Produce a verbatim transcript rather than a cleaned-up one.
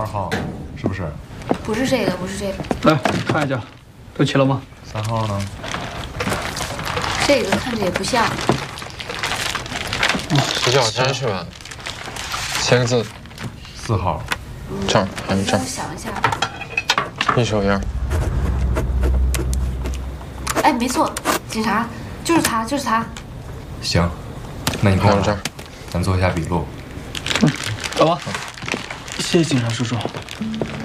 二号，是不是？ 不是这个，不是这个。 来看一下，都齐了吗？ 三号呢？ 这个看着也不像。 洗脚山是吧？签个字。 四号。 这儿还有这儿。 我想一下。 一手印。 哎，没错，警察就是他，就是他。 行，那你跟我这儿， 咱做一下笔录。 嗯，走吧。谢谢警察叔叔。